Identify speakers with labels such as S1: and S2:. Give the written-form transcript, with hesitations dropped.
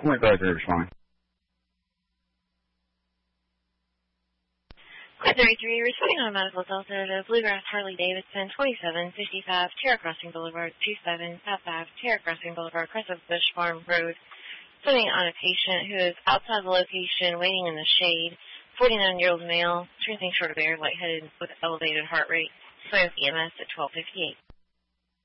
S1: Point back there is fine.
S2: 533, responding on medical Delta to Bluegrass Harley Davidson, 2755, Terra Crossing Boulevard, 2755, Terra Crossing Boulevard, Crescent Bush Farm Road. Sending on a patient who is outside the location, waiting in the shade, 49-year-old male, experiencing short of air, lightheaded with elevated heart rate, swam EMS at 1258.